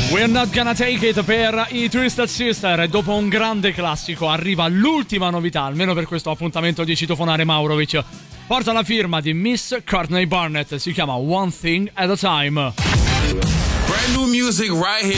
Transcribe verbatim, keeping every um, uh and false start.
We're Not Gonna Take It per i Twisted Sister. E dopo un grande classico arriva l'ultima novità, almeno per questo appuntamento di Citofonare Maurovic. Porta la firma di Miss Courtney Barnett, si chiama One Thing at a Time. Brand new music right here.